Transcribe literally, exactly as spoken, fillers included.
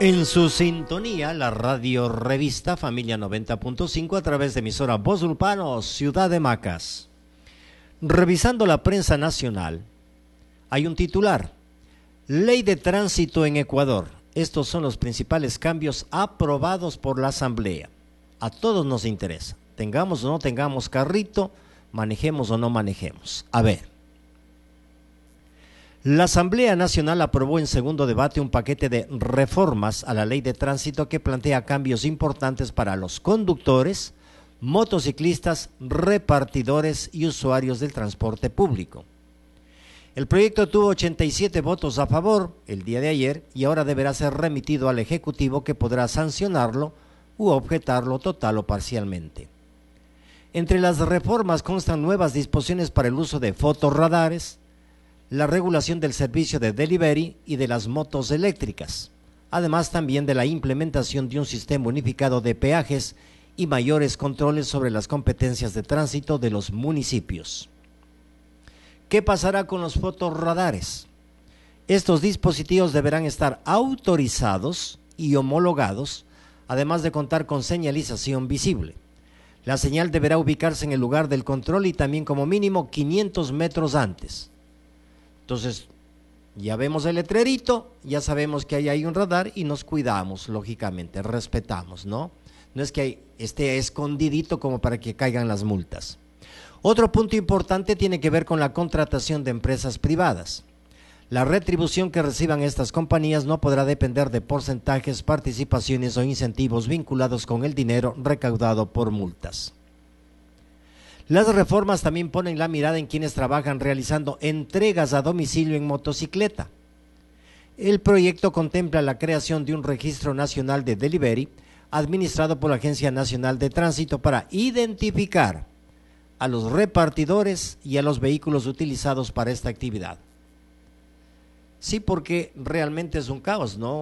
En su sintonía, la radio revista Familia noventa punto cinco a través de emisora Voz Urbano, Ciudad de Macas. Revisando la prensa nacional, hay un titular: Ley de Tránsito en Ecuador. Estos son los principales cambios aprobados por la Asamblea. A todos nos interesa, tengamos o no tengamos carrito, manejemos o no manejemos. A ver. La Asamblea Nacional aprobó en segundo debate un paquete de reformas a la Ley de Tránsito que plantea cambios importantes para los conductores, motociclistas, repartidores y usuarios del transporte público. El proyecto tuvo ochenta y siete votos a favor el día de ayer y ahora deberá ser remitido al Ejecutivo, que podrá sancionarlo u objetarlo total o parcialmente. Entre las reformas constan nuevas disposiciones para el uso de fotorradares, la regulación del servicio de delivery y de las motos eléctricas, además también de la implementación de un sistema unificado de peajes y mayores controles sobre las competencias de tránsito de los municipios. ¿Qué pasará con los fotorradares? Estos dispositivos deberán estar autorizados y homologados, además de contar con señalización visible. La señal deberá ubicarse en el lugar del control y también como mínimo quinientos metros antes. Entonces, ya vemos el letrerito, ya sabemos que ahí hay un radar y nos cuidamos, lógicamente, respetamos, ¿no? No es que esté escondidito como para que caigan las multas. Otro punto importante tiene que ver con la contratación de empresas privadas. La retribución que reciban estas compañías no podrá depender de porcentajes, participaciones o incentivos vinculados con el dinero recaudado por multas. Las reformas también ponen la mirada en quienes trabajan realizando entregas a domicilio en motocicleta. El proyecto contempla la creación de un registro nacional de delivery administrado por la Agencia Nacional de Tránsito para identificar a los repartidores y a los vehículos utilizados para esta actividad. Sí, porque realmente es un caos, ¿no?